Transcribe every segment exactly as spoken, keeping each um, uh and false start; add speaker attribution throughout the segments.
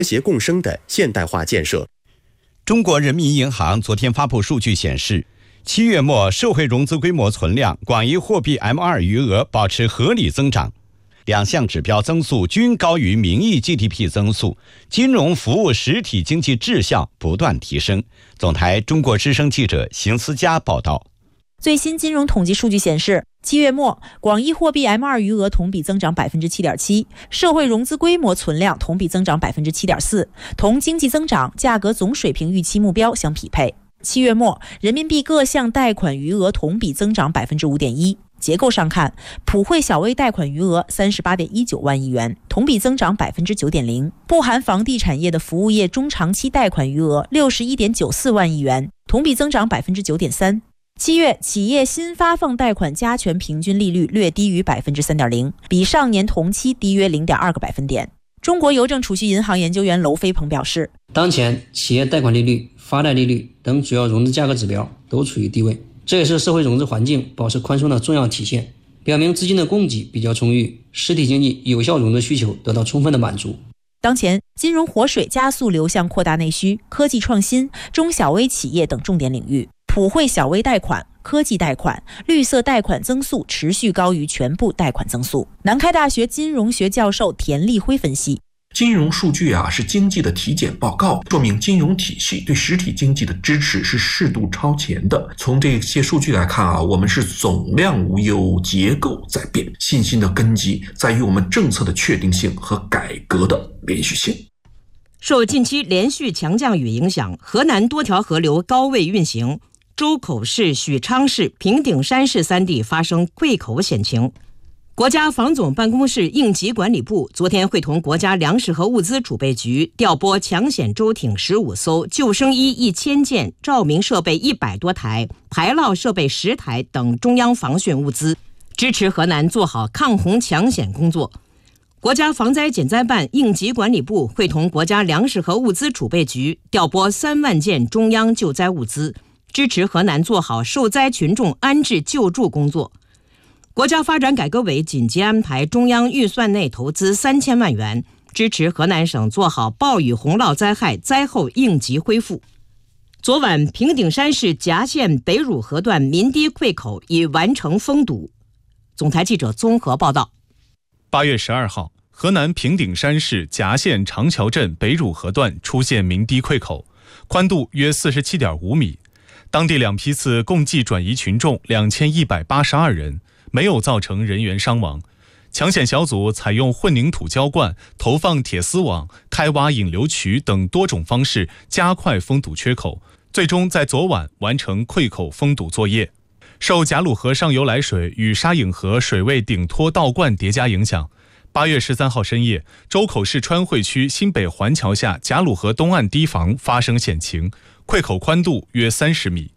Speaker 1: 谐共生的现代化建设。
Speaker 2: 中国人民银行昨天发布数据显示，七月末社会融资规模存量、广义货币 M 二 余额保持合理增长，两项指标增速均高于名义 G D P 增速，金融服务实体经济质效不断提升。总台中国之声记者邢思佳报道。
Speaker 3: 最新金融统计数据显示，七月末广义货币 M 二 余额同比增长 百分之七点七， 社会融资规模存量同比增长 百分之七点四， 同经济增长、价格总水平预期目标相匹配。七月末人民币各项贷款余额同比增长 百分之五点一。结构上看，普惠小微贷款余额 三十八点一九万亿元，同比增长 百分之九点零， 不含房地产业的服务业中长期贷款余额 六十一点九四万亿元，同比增长 百分之九点三。七月企业新发放贷款加权平均利率略低于 百分之三点零， 比上年同期低约 零点二个百分点。中国邮政储蓄银行研究员娄飞鹏表示，
Speaker 4: 当前企业贷款利率、发贷利率等主要融资价格指标都处于低位，这也是社会融资环境保持宽松的重要体现，表明资金的供给比较充裕，实体经济有效融资需求得到充分的满足。
Speaker 3: 当前金融活水加速流向扩大内需、科技创新、中小微企业等重点领域，普惠小微贷款、科技贷款、绿色贷款增速持续高于全部贷款增速。南开大学金融学教授田立辉分析，
Speaker 5: 金融数据啊是经济的体检报告，说明金融体系对实体经济的支持是适度超前的。从这些数据来看啊，我们是总量无忧，结构在变，信心的根基在于我们政策的确定性和改革的连续性。
Speaker 6: 受近期连续强降雨影响，河南多条河流高位运行，周口市、许昌市、平顶山市三地发生溃口险情。国家防总办公室应急管理部昨天会同国家粮食和物资储备局调拨抢险舟艇十五艘、救生衣一千件、照明设备一百多台、排涝设备十台等中央防汛物资，支持河南做好抗洪抢险工作。国家防灾减灾办应急管理部会同国家粮食和物资储备局调拨三万件中央救灾物资，支持河南做好受灾群众安置救助工作。国家发展改革委紧急安排中央预算内投资三千万元，支持河南省做好暴雨洪涝灾害灾后应急恢复。昨晚，平顶山市夹县北汝河段民堤溃口已完成封堵。总台记者综合报道。
Speaker 7: 八月十二号，河南平顶山市夹县长桥镇北汝河段出现民堤溃口，宽度约 四十七点五米。当地两批次共计转移群众两千一百八十二人，没有造成人员伤亡。抢险小组采用混凝土浇灌、投放铁丝网、开挖引流渠等多种方式加快封堵缺口，最终在昨晚完成溃口封堵作业。受贾鲁河上游来水与沙颍河水位顶托倒灌叠加影响，八月十三号深夜，周口市川汇区新北环桥下贾鲁河东岸堤防发生险情，溃口宽度约三十米。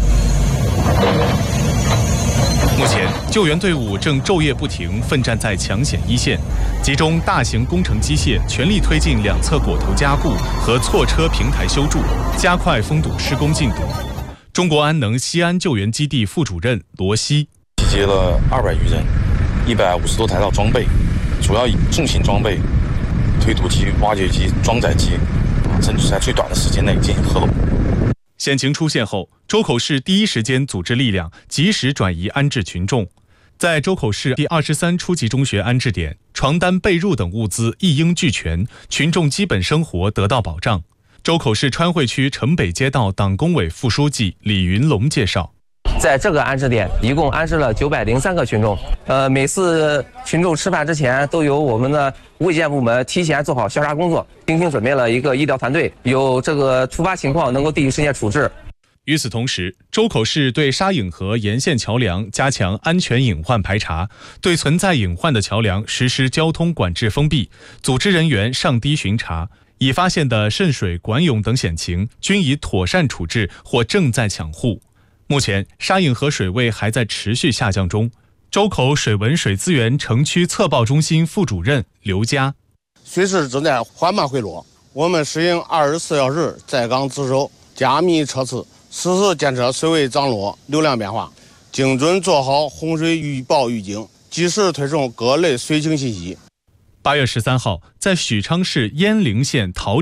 Speaker 7: 目前，救援队伍正昼夜不停，奋战在抢险一线，集中大型工程机械，全力推进两侧果头加固和错车平台修筑，加快封堵施工进度。中国安能西安救援基地副主任罗西，
Speaker 8: 集结了二百余人，一百五十多台套装备，主要以重型装备、推土机、挖掘机、装载机，争取在最短的时间内进行合拢。
Speaker 7: 险情出现后，周口市第一时间组织力量，及时转移安置群众。在周口市第二十三初级中学安置点，床单、被褥等物资一应俱全，群众基本生活得到保障。周口市川汇区城北街道党工委副书记李云龙介绍，
Speaker 9: 在这个安置点一共安置了九百零三个群众，呃，每次群众吃饭之前都由我们的卫健部门提前做好消杀工作，精心准备了一个医疗团队，有这个突发情况能够第一时间处置。
Speaker 7: 与此同时，周口市对沙颍河沿线桥梁加强安全隐患排查，对存在隐患的桥梁实施交通管制封闭，组织人员上堤巡查，已发现的渗水、管涌等险情均已妥善处置或正在抢护。目前，沙颍河水位还在持续下降中。周口水文水资源城区测报中心副主任刘佳，
Speaker 10: 水势正在缓慢回落，我们实行二十四小时在岗值守，加密测次，实时监测水位涨落、流量变化，精准做好洪水预报预警，及时推送各类水情信息。
Speaker 7: 八月十三号，在许昌市鄢陵县陶